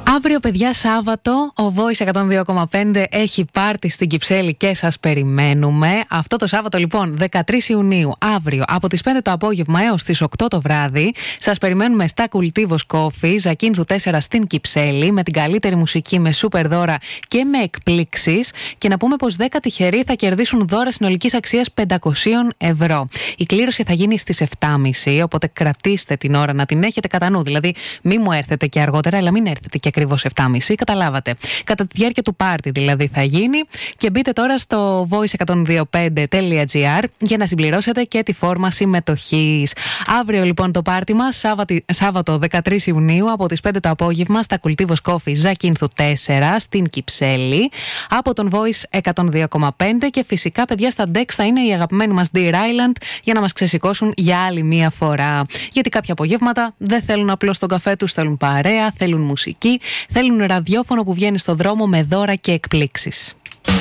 Αύριο, παιδιά, Σάββατο, ο Voice 102,5 έχει πάρτι στην Κυψέλη και σας περιμένουμε. Αυτό το Σάββατο, λοιπόν, 13 Ιουνίου, αύριο, από τις 5 το απόγευμα έως τις 8 το βράδυ, σας περιμένουμε στα Κουλτίβος Coffee, Ζακίνθου 4 στην Κυψέλη, με την καλύτερη μουσική, με σούπερ δώρα και με εκπλήξεις. Και να πούμε πως 10 τυχεροί θα κερδίσουν δώρα συνολικής αξίας 500 ευρώ. Η κλήρωση θα γίνει στις 7.30, οπότε κρατήστε την ώρα να την έχετε κατά νου. Δηλαδή, μην μου έρθετε και αργότερα, αλλά μην έρθετε και ακριβώς 7.30, καταλάβατε. Κατά τη διάρκεια του πάρτι δηλαδή θα γίνει. Και μπείτε τώρα στο voice102.5.gr για να συμπληρώσετε και τη φόρμα συμμετοχής. Αύριο λοιπόν το πάρτι μας, Σάββατο 13 Ιουνίου, από τις 5 το απόγευμα, στα Κουλτίβος Coffee, Ζακίνθου 4 στην Κυψέλη, από τον Voice 102,5. Και φυσικά, παιδιά, στα Dex θα είναι οι αγαπημένοι μας Dear Island για να μας ξεσηκώσουν για άλλη μία φορά. Γιατί κάποια απογεύματα δεν θέλουν απλώς τον καφέ τους, θέλουν παρέα, θέλουν μουσική, θέλουν ραδιόφωνο που βγαίνει στο δρόμο με δώρα και εκπλήξεις.